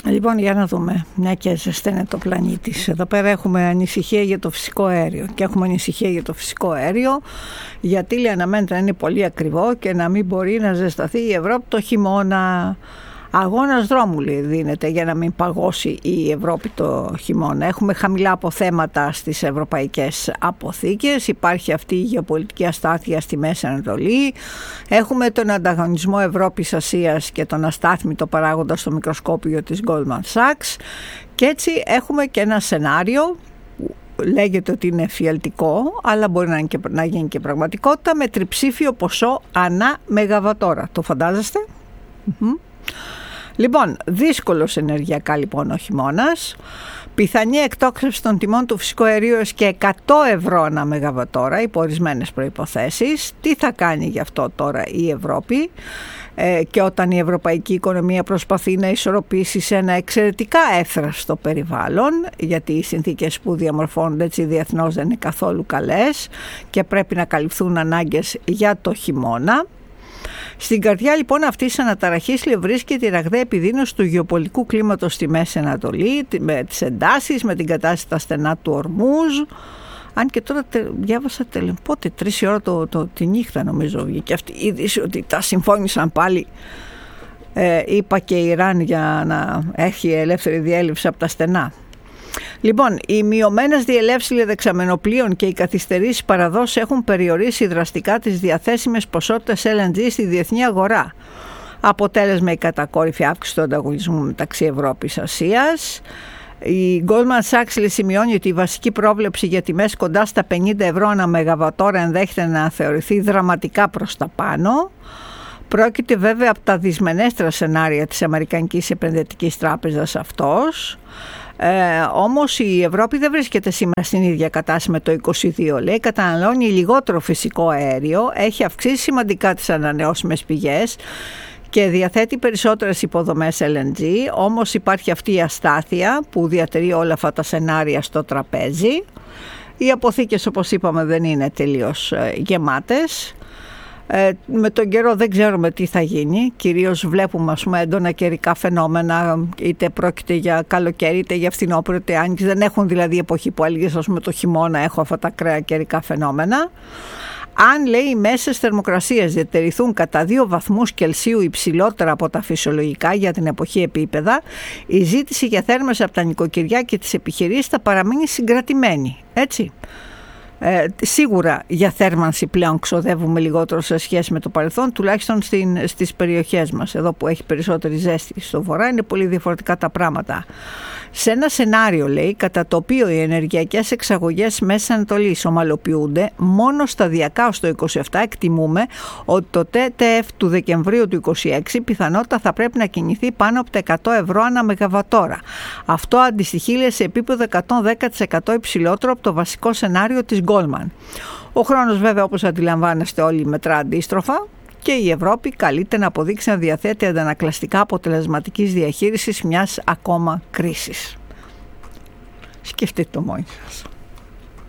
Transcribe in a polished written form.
Λοιπόν, για να δούμε, μια και ζεσταίνεται το πλανήτης. Εδώ πέρα έχουμε ανησυχία για το φυσικό αέριο. Και έχουμε ανησυχία για το φυσικό αέριο γιατί λέει αναμένεται να είναι πολύ ακριβό και να μην μπορεί να ζεσταθεί η Ευρώπη το χειμώνα. Αγώνας δρόμου, λέει, δίνεται για να μην παγώσει η Ευρώπη το χειμώνα. Έχουμε χαμηλά αποθέματα στις ευρωπαϊκές αποθήκες. Υπάρχει αυτή η γεωπολιτική αστάθεια στη Μέση Ανατολή. Έχουμε τον ανταγωνισμό Ευρώπης-Ασίας και τον αστάθμητο παράγοντα στο μικροσκόπιο της Goldman Sachs. Και έτσι έχουμε και ένα σενάριο που λέγεται ότι είναι εφιαλτικό, αλλά μπορεί να γίνει και πραγματικότητα, με τριψήφιο ποσό ανά μεγαβατόρα. Το φαντάζεστε? Λοιπόν, δύσκολος ενεργειακά λοιπόν ο χειμώνας, πιθανή εκτόξευση των τιμών του φυσικού αερίου έως και 100 ευρώ ανά μεγαβατόρα υπό ορισμένες προϋποθέσεις. Τι θα κάνει γι' αυτό τώρα η Ευρώπη και όταν η ευρωπαϊκή οικονομία προσπαθεί να ισορροπήσει σε ένα εξαιρετικά εύθραυστο περιβάλλον, γιατί οι συνθήκες που διαμορφώνονται έτσι διεθνώς δεν είναι καθόλου καλές και πρέπει να καλυφθούν ανάγκες για το χειμώνα. Στην καρδιά λοιπόν αυτής της αναταραχής βρίσκεται η ραγδαία επιδείνωση του γεωπολιτικού κλίματος στη Μέση Ανατολή, με τις εντάσεις, με την κατάσταση στα στενά του Ορμούζ. Αν και τώρα διάβασα πότε 3 η ώρα τη νύχτα νομίζω βγήκε αυτή η είδηση ότι τα συμφώνησαν πάλι, είπα και η Ιράν, για να έχει ελεύθερη διέλευση από τα στενά. Λοιπόν, οι μειωμένες διελεύσεις δεξαμενοπλοίων και οι καθυστερήσεις παραδόσεις έχουν περιορίσει δραστικά τις διαθέσιμες ποσότητες LNG στη διεθνή αγορά. Αποτέλεσμα η κατακόρυφη αύξηση του ανταγωνισμού μεταξύ Ευρώπης-Ασίας. Η Goldman Sachs σημειώνει ότι η βασική πρόβλεψη για τιμές κοντά στα 50 ευρώ ανά μεγαβατόρα ενδέχεται να θεωρηθεί δραματικά προς τα πάνω. Πρόκειται βέβαια από τα δυσμενέστερα σενάρια της Αμερικανικής Επενδυτικής Τράπεζας αυτός. Όμως η Ευρώπη δεν βρίσκεται σήμερα στην ίδια κατάσταση με το 2022. Λέει, καταναλώνει λιγότερο φυσικό αέριο, έχει αυξήσει σημαντικά τις ανανεώσιμες πηγές και διαθέτει περισσότερες υποδομές LNG, όμως υπάρχει αυτή η αστάθεια που διατηρεί όλα αυτά τα σενάρια στο τραπέζι. Οι αποθήκες, όπως είπαμε, δεν είναι τελείως γεμάτες. Με τον καιρό δεν ξέρουμε τι θα γίνει. Κυρίως βλέπουμε έντονα καιρικά φαινόμενα, είτε πρόκειται για καλοκαίρι είτε για φθινόπωρο είτε άνοιξη. Δεν έχουν δηλαδή εποχή που έλεγες το χειμώνα έχω αυτά τα ακραία καιρικά φαινόμενα. Αν, λέει, οι μέσες θερμοκρασίες διατηρηθούν κατά 2 βαθμούς Κελσίου υψηλότερα από τα φυσιολογικά για την εποχή επίπεδα, η ζήτηση για θέρμανση από τα νοικοκυριά και τις επιχειρήσεις θα παραμείνει συγκρατημένη. Έτσι. Σίγουρα για θέρμανση πλέον ξοδεύουμε λιγότερο σε σχέση με το παρελθόν, τουλάχιστον στις περιοχές μας. Εδώ που έχει περισσότερη ζέστη στο βορρά είναι πολύ διαφορετικά τα πράγματα. Σε ένα σενάριο, λέει, κατά το οποίο οι ενεργειακές εξαγωγές Μέσης Ανατολής ομαλοποιούνται μόνο σταδιακά ως το 27, εκτιμούμε ότι το ΤΤΕΦ του Δεκεμβρίου του 26 πιθανότητα θα πρέπει να κινηθεί πάνω από τα 100 ευρώ ανά μεγαβατόρα. Αυτό αντιστοιχεί, λέει, σε επίπεδο 110% υψηλότερο από το βασικό σενάριο της Goldman. Ο χρόνος βέβαια, όπως αντιλαμβάνεστε όλοι, μετρά αντίστροφα και η Ευρώπη καλείται να αποδείξει να διαθέτει αντανακλαστικά αποτελεσματικής διαχείρισης μιας ακόμα κρίσης. Σκεφτείτε το μόνοι σας.